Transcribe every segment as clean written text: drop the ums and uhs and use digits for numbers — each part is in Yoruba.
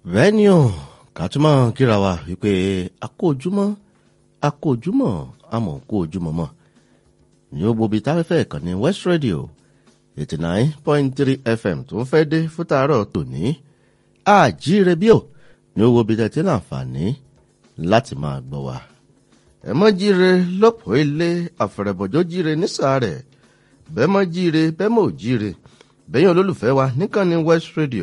Venue kàtúmọ̀ kíra wa wípé akójúmọ́ àmọ́ kó ojúmọ́ mọ́ ní ó gbobi táfẹ́fẹ́ ìkànnì West Radio 89.3 FM tó ń fẹ́ dé fún tàárọ̀ tòní àjíire bí ò ní ó gbobi tẹ́tí láǹfààní láti máa gbọ́ wa. ẹ mọ́ jíire lọ́pọ̀ ilé àfẹ̀rẹ̀bọ̀jọ́ jíire nísàárẹ̀ bẹ́ẹ̀ mọ́ jíire bẹ́ẹ̀ mọ́ jíire bẹ́yìn olólùfẹ́ wa níkànnì West Radio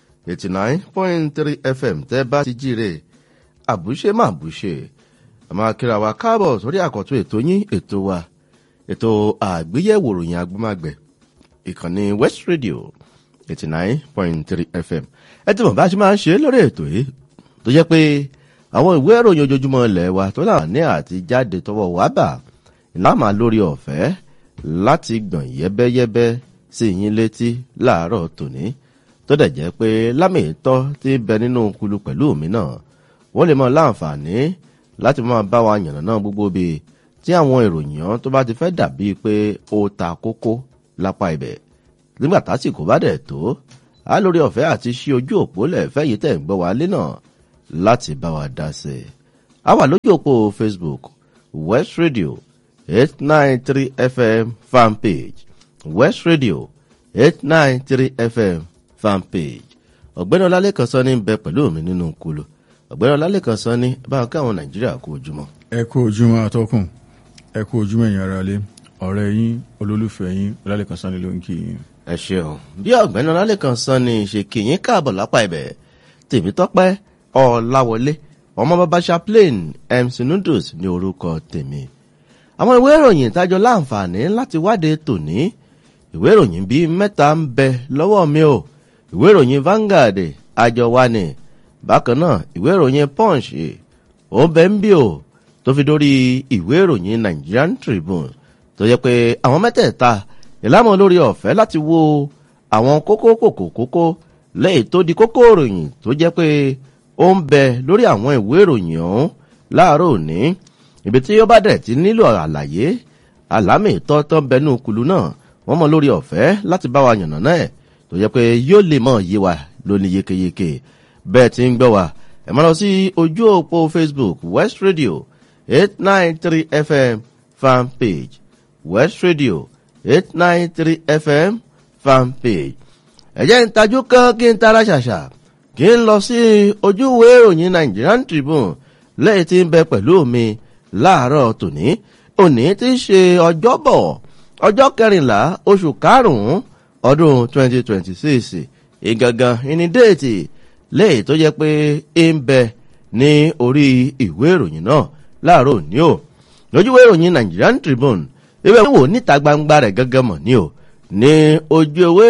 89.3 FM tẹ́ bá ti jíire àbúṣe má búṣe àmọ́ kíra wa káàbọ̀ sórí àkọ́tún ètò yín ètò wa ètò àgbéyẹ̀wò ròyìn agbọ́mágbẹ̀ ìkànnì West Radio 89.3 FM ẹ ti mọ̀ bá ṣe máa ń ṣe lórí ètò yìí tó jẹ́ pé àwọn ìwé ìròyìn ojoojúmọ́ ilẹ̀ wa tó náà ní àti jáde tọwọ́ wá bà ìlànà lórí ọ̀fẹ́ láti gbọ̀n yẹ́bẹ́yẹ́bẹ́ sí yín létí láàárọ̀ tòní tó dẹ̀ jẹ́ pé lámì ìtọ́ tí ń bẹ nínú kulu pẹ̀lú mi náà wọ́n lè mọ láǹfààní láti máa bá wa yànnà náà gbogbo bíi tí àwọn ìròyìn tó bá ti fẹ́ dàbí pé ó ta kókó lápá ibẹ̀ nígbà tásìkò bá dẹ̀ tó á lórí ọ̀fẹ́ àti ṣí ojú òpó lẹ́ẹ̀fẹ́ yìí tẹ̀ ń gbọ́ wa lé náà láti bá wa dá sí i. a wà lójú òpó Facebook West Radio 893 FM fanpage West Radio 893 FM fanpage. ọ̀gbẹ́ni ọlálẹ́kan sọ ní ń bẹ pẹ̀lú mi nínú kulu. ọ̀gbẹ́ni ọlálẹ́kan sọ ní báwọn káwọn Nàìjíríà kú ojúmọ́. ẹ kú ojúmọ́ atọ́kùn ẹ kú ojúmọ́ ẹ̀yin ará ilé ọ̀rẹ́ yín olólùfẹ́ yín ọlálẹ́kan sọ ní ló ń kí yín. ẹ ṣeun bí ọ̀gbẹ́ni ọlálẹ́kan sọ ní ṣe kí yín káàbọ̀ lápá ibẹ̀ Tèmítọ́pẹ́ Ọláwọlé ọmọ bàbá Chaplain MC Noodles ní orúkọ tèmi. àwọn ìwé ìròyìn tájọ láǹfààní láti wádìí tòní ìwé ìròyìn bíi mẹ́ta ń bẹ lọ́wọ́ mi o. ìwé ìròyìn Vanguard àjọwani bákan náà ìwé ìròyìn Punch ó bẹ ń bí o tó fi dórí ìwé ìròyìn Nigerian Tribune tó yẹ pé àwọn mẹ́tẹ̀ẹ̀ta ìlàmọ̀ lórí ọ̀fẹ́ láti wo àwọn kókó lẹ́yìn tó di kókó ìròyìn tó jẹ́ pé ó ń bẹ lórí àwọn ìwé ìròyìn ọ̀hún láàárọ̀ òní ibi tí ó bá dẹ̀ ti nílò àlàyé àlámì tọ́tọ́ bẹnú kulu náà wọ́n mọ̀ lórí ọ̀fẹ́ láti bá wa yànnà náà tó jẹ́ pé yóò lè mọ̀ yé wa lóní yékéyéké bẹ́ẹ̀ tí ń gbọ́ wa ẹ máa lọ sí ojú òpó Facebook West Radio 893 FM fanpage West Radio 893 FM fanpage. ẹ̀jẹ̀ ń tajú kan kí n tara ṣàṣà kí n lọ sí ojú ìwé ìròyìn Nigerian Tribune lẹ́yìn tí ń bẹ pẹ̀lú mi láàárọ̀ tòní òní tí ń ṣe ọjọ́bọ̀ ọjọ́ 14 oṣù karùn-ún ọdún 2026 ìgangan ìní déètì lẹ́yìn tó jẹ́ pé ń bẹ ní orí ìwé ìròyìn náà láàárọ̀ òní o lójú ìwé ìròyìn Nigerian Tribune ibẹ̀ wò níta gbangba rẹ̀ gangan mọ̀ ní o ní ojú ìwé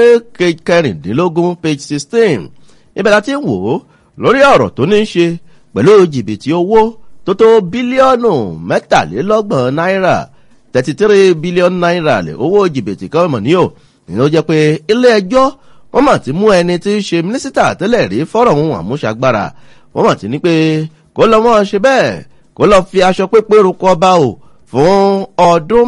14 page 16 ibẹ̀ láti ń wò ó lórí ọ̀rọ̀ tó ní í ṣe pẹ̀lú jìbìtì owó tó tó bílíọ̀nù 23 náírà 33 bílíọ̀nù náírà lè owó jìbìtì kan mọ̀ ní o ní ó jẹ́ pé ilé ẹjọ́ wọ́n mà ti mú ẹni tí í ṣe mínísítà tẹ́lẹ̀ rí fọ́rọ̀ ohun àmúṣagbára wọ́n mà ti ní pé kó lọ mọ́ ṣe bẹ́ẹ̀ kó lọ fi aṣọ pépé rúkọ bá o fún ọdún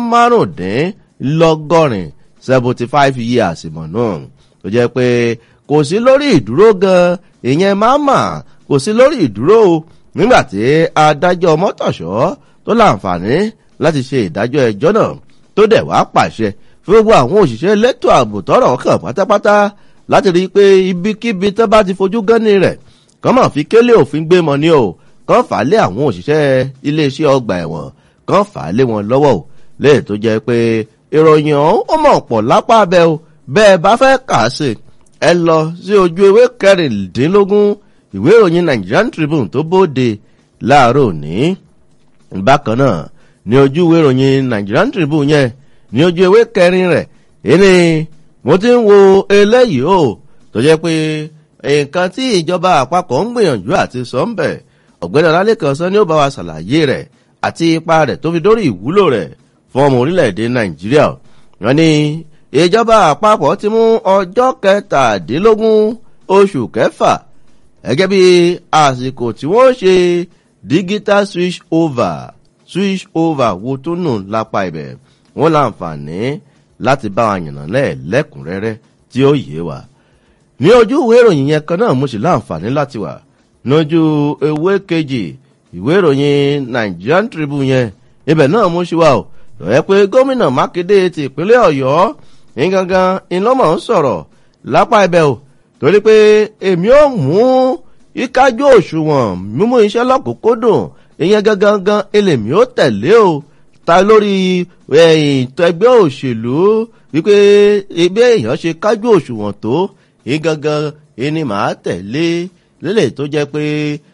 75 75 years mọ̀ náà tó jẹ́ pé kò sí lórí ìdúró gan ìyẹn máàmà kò sí lórí ìdúró nígbàtí adájọ́ Mọ́tọ̀ṣọ́ tó láǹfààní láti ṣe ìdájọ́ ẹjọ́ náà tó dẹ̀ wá pàṣẹ fún gbogbo àwọn òṣìṣẹ́ elétò ààbò tọ́rọ̀ kàn pátápátá láti rí i pé ibikíbi tó bá ti fojú gánni rẹ̀ kàn máa fi kélé òfin gbé mọ́ ni o kàn fà á lé àwọn òṣìṣẹ́ iléeṣẹ́ ọgbà ẹ̀wọ̀n kàn fà á lé wọn lọ́wọ́ o léè tó jẹ́ pé ìròyìn ọ̀hún ó mọ̀ pọ̀ lápá abẹ́ o bẹ́ẹ̀ bá fẹ́ kà á sí ẹ lọ sí ojú ewé 14 ìwé ìròyìn Nigerian Tribune tó bóde láàárọ̀ òní bákan náà ní ojú ìwé ìròyìn Nigerian Tribune yẹn ní ojú ewé 4 rẹ̀ ìní mo ti ń wo eléyìí o tó jẹ́ pé nǹkan tí ìjọba àpapọ̀ ń gbìyànjú àti sọ ń bẹ̀ ọ̀gbẹ́ni Ọlálékan sọ ní ó bá wa ṣàlàyé rẹ̀ àti ipa rẹ̀ tó fi dórí ìwúlò rẹ̀ fún ọmọ orílẹ̀-èdè Nàìjíríà wọ́n ní ìjọba àpapọ̀ ti mú ọjọ́ 17 oṣù kẹfà gẹ́gẹ́ bí àsìkò tí wọ́n ṣe digital switch over wo tó nù lápá ibẹ̀ wọ́n láǹfààní láti bá wa yànnà lẹ́ẹ̀lẹ́kùnrẹ́rẹ́ tí ó yé wa. ní ojú ìwé ìròyìn yẹn kan náà mo sì láǹfààní láti wà lójú ewé kejì ìwé ìròyìn Nigerian Tribune yẹn ibẹ̀ náà mú sí wa ò lọ́yẹ́ pé gómìnà Mákindé ti ìpínlẹ̀ Ọ̀yọ́ ní gangan iná mọ̀ ń sọ̀rọ̀ lápá ibẹ̀ ò torí pé èmi ò mú ìkájú òṣùwọ̀n mímú iṣẹ́ lọ́kùnkúndùn ìyẹn gangan èlèmí ó tẹ̀lé o ta lórí ẹgbẹ́ òṣèlú wípé ẹgbẹ́ èèyàn ṣe kájú òṣùwọ̀n tó ìgangan ẹni màá tẹ̀lé lélẹ̀ tó jẹ́ pé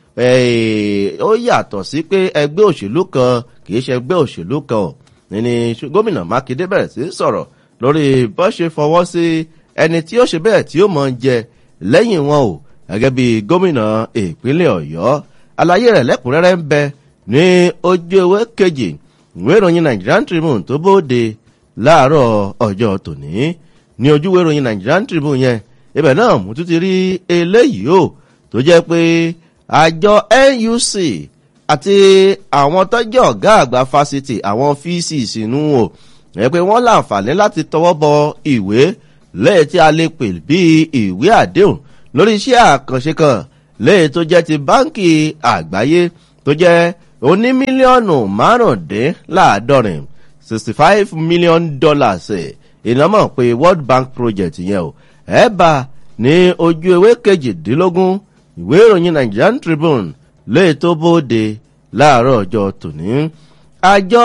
ó yàtọ̀ sí pé ẹgbẹ́ òṣèlú kan kìí ṣe ẹgbẹ́ òṣèlú kan ní gómìnà Mákindé bẹ̀rẹ̀ sí sọ̀rọ̀ lórí bó ṣe fọwọ́ sí ẹni tí ó ṣe bẹ́ẹ̀ tí ó mọ̀ ń jẹ lẹ́yìn wọn o gẹ́gẹ́ bí gómìnà ìpínlẹ̀ Ọ̀yọ́ àlàyé rẹ̀ lẹ́kùnrẹ́rẹ́ ń bẹ ní ojú ewé kejì ìwé ìròyìn Nigerian Tribune tó bóde láàárọ̀ ọjọ́ tòní ní ojú ìwé ìròyìn Nigerian Tribune yẹn ibẹ̀ náà mú tún ti rí eléyìí o tó jẹ́ pé àjọ NUC àti àwọn tó jẹ́ ọ̀gá àgbà fásitì àwọn physics nù o ẹ pé wọ́n láǹfààní láti tọwọ́ bọ ìwé lẹ́yìn tí a lè pè bí ìwé àdéhùn lórí iṣẹ́ àkànṣe kan lẹ́yìn tó jẹ́ ti báńkì àgbáyé tó jẹ́ oní mílíọ̀nù márùndínláàádọ́rin $65 million ìnámọ̀ pé World Bank project yẹn o ẹ bá ní ojú ewé kejìdínlógún ìwé ìròyìn Nigerian Tribune lẹ́yìn tó bóde láàárọ̀ ọjọ́ tòní. àjọ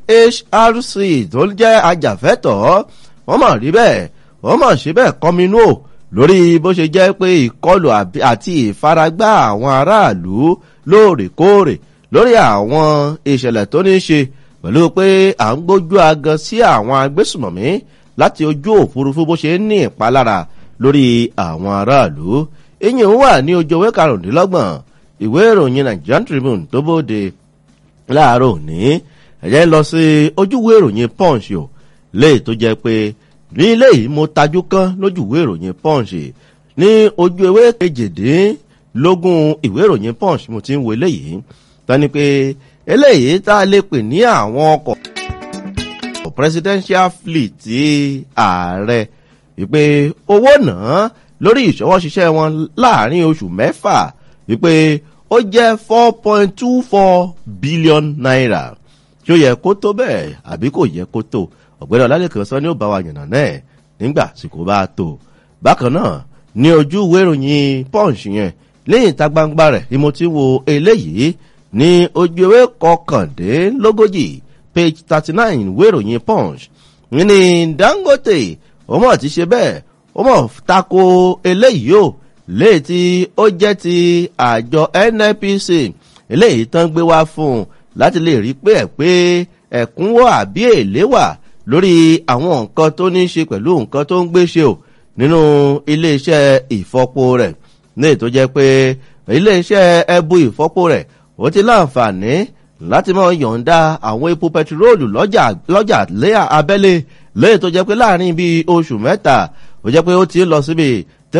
NHRC tó jẹ́ ajàfẹ́tọ̀ọ́ wọ́n mọ̀ rí bẹ́ẹ̀ wọ́n mọ̀ ṣe bẹ́ẹ̀ kọminú o lórí bó ṣe jẹ́ pé ìkọlù àti ìfaragbá àwọn aráàlú lóòrèkóòrè lórí àwọn ìṣẹ̀lẹ̀ tó ní ṣe pẹ̀lú pé à ń gbójú agan sí àwọn agbésùmọ̀mí láti ojú òfurufú bó ṣe ń ní ìpalára lórí àwọn aráàlú. ìyẹn wà ní ojú ewé karùndínlọ́gbọ̀n ìwé ìròyìn Nigerian Tribune tó bóde láàárọ̀ òní ẹ̀jẹ̀ lọ sí ojú ìwé ìròyìn Punch o léè tó jẹ́ pé ní ilé yìí mo tajú kán lójú ìwé ìròyìn Punch ní ojú ewé kejìdínlógún ìwé ìròyìn Punch mo ti ń wo eléyìí tani pé eléyìí tá a lè pè ní àwọn ọkọ̀ presidential fleet ti ààrẹ wípé owó náà lórí ìṣọwọ́ ṣiṣẹ́ wọn láàrin oṣù mẹ́fà wípé ó jẹ́ 4.24 billion naira tí ó yẹ kó tó bẹ́ẹ̀ àbí kò yẹ kó tó ọ̀gbẹ́ni Ọlálékan sọ ní ó bá wa yànnà náà nígbà tí kò bá tó. bákan náà ní ojú ìwé ìròyìn Punch yẹn lẹ́yìn ìta gbangba rẹ̀ ni mo ti wo eléyìí ní ojú ewé kọkàndínlógójì page 39 ìwé ìròyìn Punch ní Dangote ó mọ̀ ti ṣe bẹ́ẹ̀ ó mọ̀ tako eléyìí o léyìí tí ó jẹ́ ti àjọ NNPC eléyìí tán gbé wá fún un láti lè rí pé ẹ̀kúnwó àbí èlé wà lórí àwọn nǹkan tó ní ṣe pẹ̀lú nǹkan tó ń gbé ṣe o nínú iléeṣẹ́ ìfọpo rẹ̀ ní ètò jẹ́ pé iléeṣẹ́ ẹbu ìfọpo rẹ̀ ó ti láǹfààní láti máa yọ̀ǹda àwọn epo pẹtiróòlù lọ́jà abẹ́lé lẹ́yìn tó jẹ́ pé láàrin bíi oṣù mẹ́ta ó jẹ́ pé ó ti lọ síbi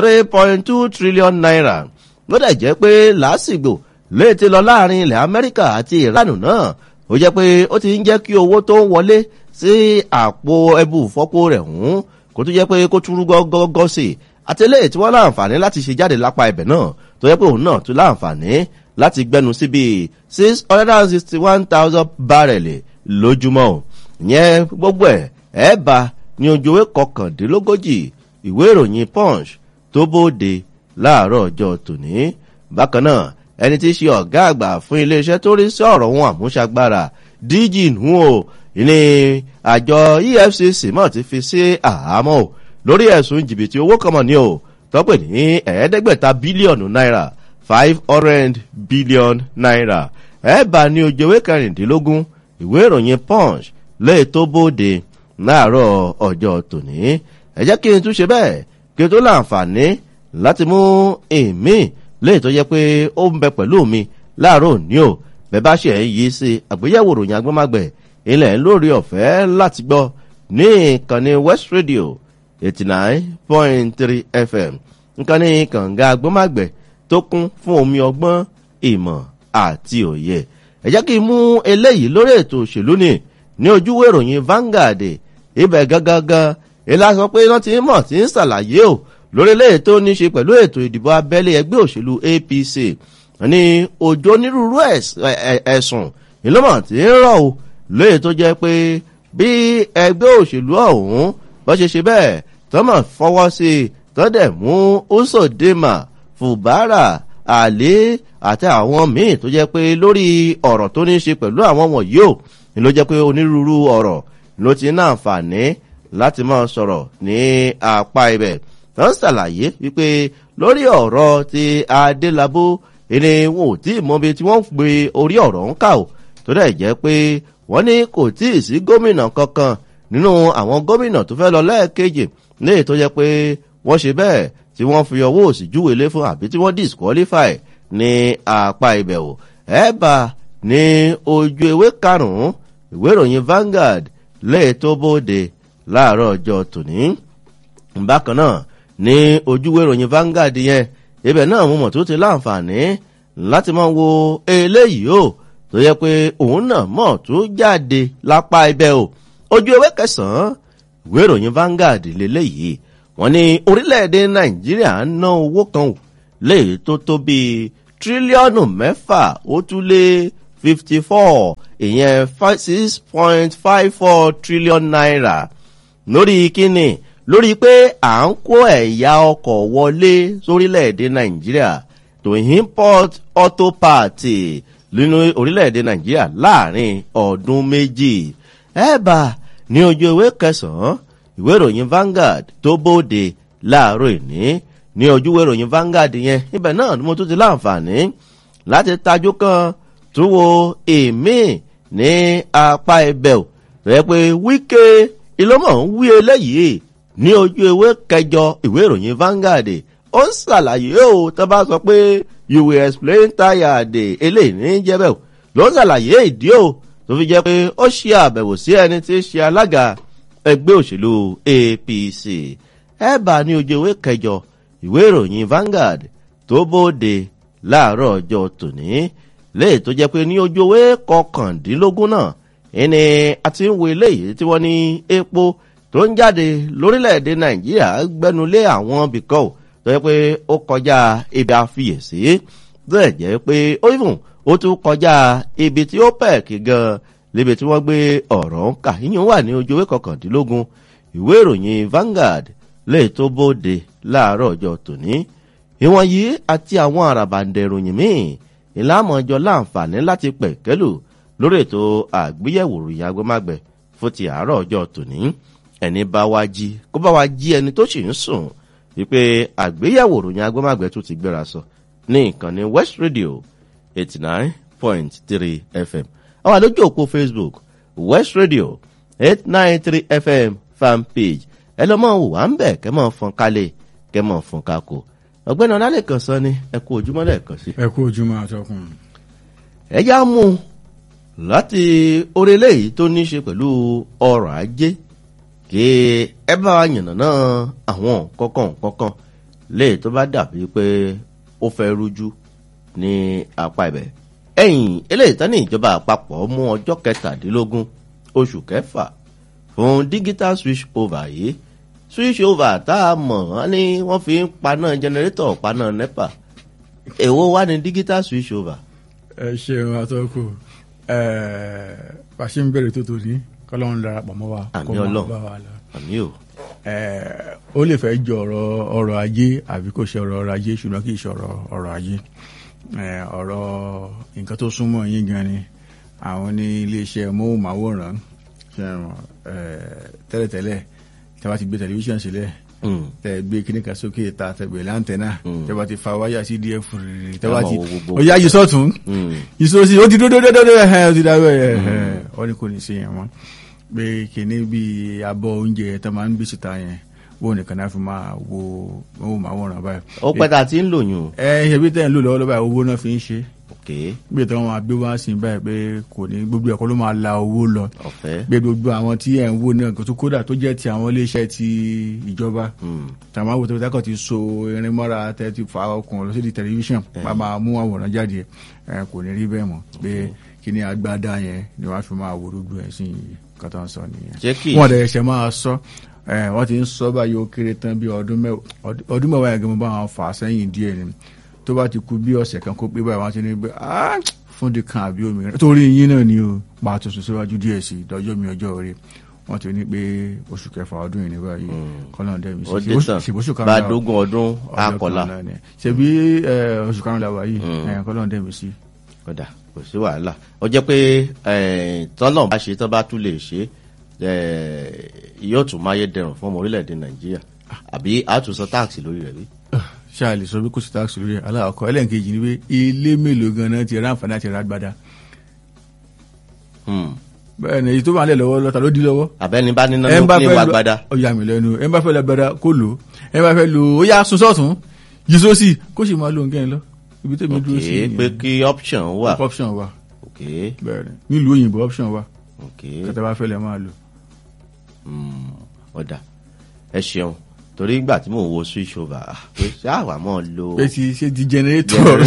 3.2 trillion naira ló dẹ̀ jẹ́ pé lásìgbò lẹ́yìn tí lọ láàrin ilẹ̀ Amẹ́ríkà àti Ìránù náà ó jẹ́ pé ó ti ń jẹ́ kí owó tó ń wọlé sí àpò ẹbu ìfọpo rẹ̀ hùn kó tó jẹ́ pé kó túrú gọ́gọ́ sí i àti eléyìí tí wọ́n láǹfààní láti ṣe jáde lápá ibẹ̀ náà tó jẹ́ pé òun náà tún láǹfààní láti gbẹnu sí bíi 661,000 bárẹ̀lì lójúmọ́ ìyẹn gbogbo ẹ̀ bá ní ojú ewé kọkàndínlógójì ìwé ìròyìn Punch tó bóde láàárọ̀ ọjọ́ tòní. bákan náà ẹni tí í ṣe ọ̀gá àgbà fún iléeṣẹ́ tó rí sí ọ̀rọ̀ ohun àmúṣagbára DG nù o ní àjọ EFCC mọ̀ ti fi sí àhámọ́ o lórí ẹ̀sùn jìbìtì owó kọmọ ní o tọ́pẹ̀ ní $500 bílíọ̀nù náírà 500 billion naira bá ní ojú ewé kẹrìndínlógún ìwé ìròyìn Punch lẹ́yìn tó bóde láàárọ̀ ọjọ́ tòní. ẹ jẹ́ kí n tún ṣe bẹ́ẹ̀ kí n tó láǹfààní láti mú èmi lẹ́yìn tó yẹ pé ó ń bẹ pẹ̀lú mi láàárọ̀ òní o bẹ́ẹ̀ bá ṣe yí sí àgbéyẹ̀wò ìròyìn agbọ́mágbẹ̀ ilẹ̀ lórí ọ̀fẹ́ láti gbọ́ ní ìkànnì West Radio 89.3 FM ìkànnì kànga agbọ́mágbẹ̀ tó kún fún omi ọgbọ́n ìmọ̀ àti òye. ẹ jẹ́ kí n mú eléyìí lórí ètò òṣèlú ní ojúwé ìròyìn Vanguard ibẹ̀ gangan ilá sọ pé wọ́n ti mọ̀ tí ń ṣàlàyé o lórí eléyìí tó ní ṣe pẹ̀lú ètò ìdìbò abẹ́lé ẹgbẹ́ òṣèlú APC ní òjò onírúurú ẹ̀sùn ìlọ́mọ̀ tí ń rọ̀ o lóye tó jẹ́ pé bí ẹgbẹ́ òṣèlú ọ̀hún bọ́ ṣe bẹ́ẹ̀ tọ́mọ̀ fọwọ́ sí i tọ́dẹ̀ mú Usodima Fubara Ali àti àwọn míì tó jẹ́ pé lórí ọ̀rọ̀ tó ní ṣe pẹ̀lú àwọn wọ̀nyí ò ní ló jẹ́ pé onírúurú ọ̀rọ̀ ló ti ní àǹfààní láti máa sọ̀rọ̀ ní apá ibẹ̀ tó ń ṣàlàyé wípé lórí ọ̀rọ̀ ti Adélabú ẹni wọn ò tí ì mọ ibi tí wọ́n gbé orí ọ̀rọ̀ ń kà ó tó dẹ̀ jẹ́ pé wọ́n ní kò tí ì sí gómìnà kankan nínú àwọn gómìnà tó fẹ́ lọ lẹ́ẹ̀kejì léè tó jẹ́ pé wọ́n ṣe bẹ́ẹ̀ tí wọ́n fi ọwọ́ òsì júwèlé fún àbí tí wọ́n disqualify ní apá ibẹ̀ o ẹ̀bà ní ojú ewé karùn-ún ìwé ìròyìn Vanguard léè tó bóde láàárọ̀ ọjọ́ tòní. bákan náà ní ojú ìwé ìròyìn Vanguard yẹn ibẹ̀ náà mo mọ̀ tó ti láǹfààní láti máa wo eléyìí o tó yẹ pé òun náà mọ̀ tó jáde lápá ibẹ̀ o ojú ewé kẹsàn-án ìwé ìròyìn Vanguard lélẹ́yìí wọ́n ní orílẹ̀-èdè Nàìjíríà ń ná owó kan ò léè tó tó bíi tírílíọ̀nù 6 ó tún lé 54 ìyẹn 6.54 trillion naira lórí kíni lórí pé à ń kó ẹ̀yà ọkọ̀ wọlé sórílẹ̀-èdè Nàìjíríà to import auto parts nínú orílẹ̀-èdè Nàìjíríà láàrin ọdún méjì ẹ̀bà ní ojú ewé kẹsàn-án ìwé ìròyìn Vanguard tó bóde láàárọ̀ ìní ní ojú ìwé ìròyìn Vanguard yẹn ibẹ̀ náà ni mo tún ti láǹfààní láti tajú kan tó wo èmi ní apá ibẹ̀ ò rẹ̀ pé Wike ìlọ́mọ̀ ń wí eléyìí ní ojú ewé kẹjọ ìwé ìròyìn Vanguard ó ń ṣàlàyé o tó bá sọ pé you will explain tired eléyìí ní jẹ́bẹ̀ ló ń ṣàlàyé ìdí o tó fi jẹ́ pé ó ṣe àbẹ̀wò sí ẹni tí í ṣe alága ẹgbẹ́ òṣèlú APC ẹ̀bà ní ojú ewé kẹjọ ìwé ìròyìn Vanguard tó bóde láàárọ̀ ọjọ́ tòní léè tó jẹ́ pé ní ojú ewé kọkàndínlógún náà ẹni àti ń wo eléyìí tí wọ́n ní epo tó ń jáde lórílẹ̀‐èdè Nàìjíríà gbẹ́nulé àwọn bìkọ́ tó jẹ́ pé ó kọjá ibi àfiyèsí bẹ́ẹ̀ jẹ́ pé ó tún kọjá ibi tí ó pẹ̀kì gan-an lébi tí wọ́n gbé ọ̀rọ̀ ń kà yíyan wà ní ojú ewé kọkàndínlógún ìwé ìròyìn Vanguard lè tó bóde láàárọ̀ ọjọ́ tòní ìwọ̀n yìí àti àwọn àràbàǹdẹ̀ ìròyìn míì ìlàmọ̀jọ láǹfààní láti pẹ̀kẹ́lù lórí ètò àgbéyẹ̀wò ìròyìn agbọ́mágbẹ̀ fún ti àárọ̀ ọjọ́ tòní ẹni bá wá jí kó bá wá jí ẹni tó sì ń sùn wípé àgbéyẹ̀wò ìròyìn agbọ́mágbẹ̀ tó ti gbéra sọ ní ìkànnì West Radio 89.3 FM àwọn àlójú òpó Facebook West Radio 893 FM fan page ẹ lọ mọ wà ń bẹ kẹ́ mọ fọn kálẹ̀ kẹ́ mọ fọn kákò ọ̀gbẹ́ni Ọlálẹ́kan sọ ni ẹ kú ojúmọ́ lẹ́ẹ̀kan sí. ẹ kú ojúmọ́ àtọkùn. ẹ já mú láti orílẹ̀ yìí tó ní ṣe pẹ̀lú ọrọ̀ ajé kí ẹ bá wa yànnàná àwọn kọ̀ọ̀kan lè tó bá dàbí pé ó fẹ́ rújú ní apá ibẹ̀. ẹ̀yìn eléyìí tán ní ìjọba àpapọ̀ mú ọjọ́ 17 oṣù kẹfà fún digital switch over yìí switch over tá a mọ̀ wọ́n ní wọ́n fi ń paná jẹnẹrétọ̀ paná NEPA èwo wá ní digital switch over. ẹ ṣeun àtọkù pàṣẹ ń bẹ̀rẹ̀ tó torí kọ́lọ́run darapọ̀ mọ́ wa àmì Ọlọ́run àmì o. ó lè fẹ́ jọ ọ̀rọ̀ ajé àbí kò ṣe ọ̀rọ̀ ajé ṣùgbọ́n kì í ṣe ọ̀rọ̀ ajé ọ̀rọ̀ nǹkan tó súnmọ́ yín gan ni àwọn ní iléeṣẹ́ móhùnmáwòrán tẹ́lẹ̀tẹ́lẹ̀ tí wọ́n ti gbé tẹlifíṣàn sílẹ̀ tẹ́ gbé kíní kan sókè ta tẹ̀gbẹ̀ láǹtẹ̀nà tẹ́ bá ti fa wáyà sí díẹ̀ fúrúrú tẹ́ bá ti ó yá yìí sọ́tún yìí sósì ó ti dódódódó ó ti dáwọ́ ọ ní kò ní sí yẹn mọ́ pé kíní bíi abọ́ oúnjẹ tó máa ń gbé síta yẹn wọ́n nìkan náà fi máa wo móhùnmáwòrán báyìí. ó pẹ́ tá a ti ń lò yùn. ṣebí tẹ́ ń lò lọ́wọ́ báyìí owó náà fi ń ṣe gbé tí wọ́n máa gbé wá sí báyìí pé kò ní gbogbo ẹ̀kọ́ ló máa la owó lọ gbé gbogbo àwọn tí ẹ̀ ń wò náà tó kódà tó jẹ́ ti àwọn iléeṣẹ́ ti ìjọba tàwọn àwòtò tẹ́kọ̀ ti so irin mọ́ra tẹ́ ti fa ọkùnrin lọ sí di tẹlifíṣàn máa mú àwòrán jáde kò ní rí bẹ́ẹ̀ mọ́ pé kí ni agbádá yẹn ni wọ́n á fi máa wò gbogbo ẹ̀ sí kọ́tà ń sọ nìyẹn wọ́n dẹ̀ ṣe máa sọ wọ́n ti ń sọ báyìí ó kéré tán bí ọdún mẹ́wàá yẹn gan bá wọn fà sẹ́yìn díẹ̀ ni tó tó bá ti kú bí ọ̀sẹ̀ kan kó pé báyìí wọ́n ti ní pé fún di kan àbí òmìnira torí yín náà ni o pa tuntun síwájú díẹ̀ sí ìdọ́jọ́ mi ọjọ́ orí wọ́n ti ní pé oṣù kẹfà ọdún yìí ní báyìí kọ́nà dẹ́mi sí oṣù karùn-ún bá dógún ọdún akọ̀la ṣebí oṣù karùn-ún làwà yìí kọ́nà dẹ́mi sí. kódà kò sí wàhálà ó jẹ́ pé tọ́lọ̀ bá ṣe tó bá tún lè ṣe yóò tún máyé dẹrùn fún ọmọ orílẹ̀-èdè Nàìjíríà àbí àtúnṣe táàkì lórí rẹ̀ bí. ṣáàlì sọ pé kò sí táàkì lórí aláàkọ ẹlẹ́nkejì ni pé ilé mélòó gan-an ti ráǹfààní àti rágbádá. bẹ́ẹ̀ ni èyí tó wà nílẹ̀ lọ́wọ́ lọ́ta ló dí lọ́wọ́. àbẹ́ni bá níná ló ní ìwà gbádá. ó yà mí lẹ́nu ẹ̀ ń bá fẹ́ lọ gbádá kó lò ẹ̀ ń bá fẹ́ lò ó yà sún sọ́ọ̀tún yìí sósì kó sì máa lo nǹkan ẹ̀ lọ. ibi tẹ́mi dúró sí i. pé kí option wà. option wà. bẹ́ẹ̀ ni nílùú òyìnbó option wà. kẹtẹ bá fẹ́ lẹ́ máa lò. ọ̀dà ẹ ṣeun torí ìgbà tí mò ń wo switch over pé ṣáàwá mọ́ lo. pé ṣe di generator.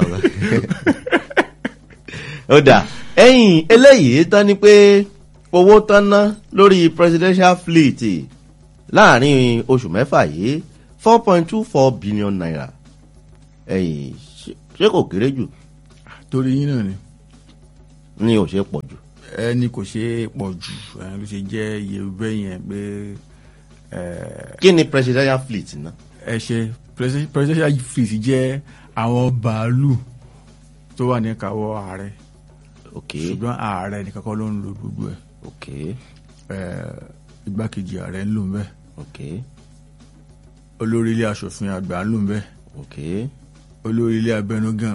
ó dà ẹ̀yìn eléyìí tán ni pé owó tán ná lórí presidential fleet láàrin oṣù mẹ́fà yìí 4.24 billion naira ẹ̀yìn ṣé kò kéré jù. torí yín náà ni. ní ò ṣe pọ̀ jù. ẹni kò ṣe pọ̀ jù ló ṣe jẹ́ iye bẹ́ẹ̀ yẹn pé. kí ni presidential fleet náà. presidential fleet jẹ́ àwọn bàálù tó wà ní káwọ́ ààrẹ. ṣùgbọ́n ààrẹ nìkan kọ́ ló ń lo gbogbo ẹ̀. igbákejì ààrẹ ń lò ń bẹ́ẹ̀. olórí ilé aṣòfin àgbà ń lò ń bẹ́ẹ̀. olórí ilé abẹnugan